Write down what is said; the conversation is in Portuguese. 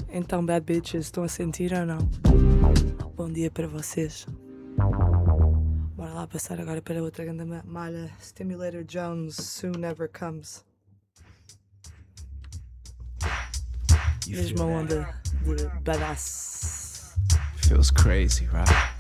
Então, bad bitches, estão a sentir ou não? Bom dia para vocês. Bora lá passar agora para outra grande malha. Stimulator Jones, Soon Never Comes. Mesma onda de badass. Feels crazy, right?